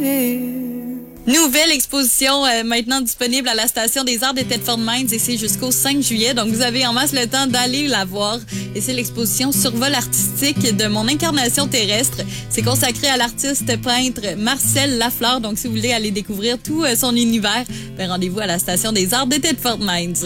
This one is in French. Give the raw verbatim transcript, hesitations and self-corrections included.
Nouvelle exposition euh, maintenant disponible à la station des Arts de Thetford Mines et c'est jusqu'au cinq juillet. Donc, vous avez en masse le temps d'aller la voir. Et c'est l'exposition Survol artistique de mon incarnation terrestre. C'est consacré à l'artiste peintre Marcel Lafleur. Donc, si vous voulez aller découvrir tout euh, son univers, ben, rendez-vous à la station des Arts de Thetford Mines.